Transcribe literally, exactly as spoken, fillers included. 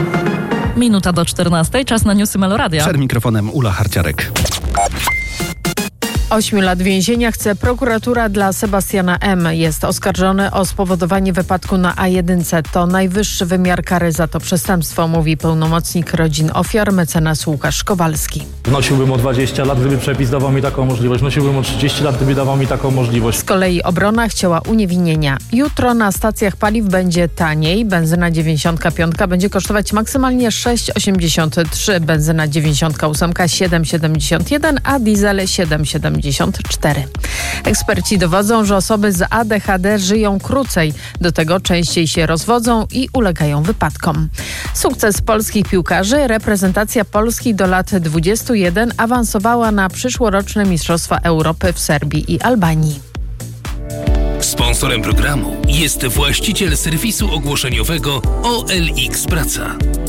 Minuta do czternastej, czas na newsy Meloradia. Przed mikrofonem Ula Harciarek. Ośmiu lat więzienia chce prokuratura dla Sebastiana M. Jest oskarżony o spowodowanie wypadku na A jeden. To najwyższy wymiar kary za to przestępstwo, mówi pełnomocnik rodzin ofiar mecenas Łukasz Kowalski. Wnosiłbym o dwadzieścia lat, gdyby przepis dawał mi taką możliwość. Wnosiłbym o trzydzieści lat, gdyby dawał mi taką możliwość. Z kolei obrona chciała uniewinnienia. Jutro na stacjach paliw będzie taniej. Benzyna dziewięćdziesiąt pięć będzie kosztować maksymalnie sześć osiemdziesiąt trzy, benzyna dziewięćdziesiąt osiem siedem siedemdziesiąt jeden, a diesel siedem siedemdziesiąt cztery. Eksperci dowodzą, że osoby z A D H D żyją krócej. Do tego częściej się rozwodzą i ulegają wypadkom. Sukces polskich piłkarzy. Reprezentacja Polski do lat dwudziestu jeden awansowała na przyszłoroczne Mistrzostwa Europy w Serbii i Albanii. Sponsorem programu jest właściciel serwisu ogłoszeniowego O L X Praca.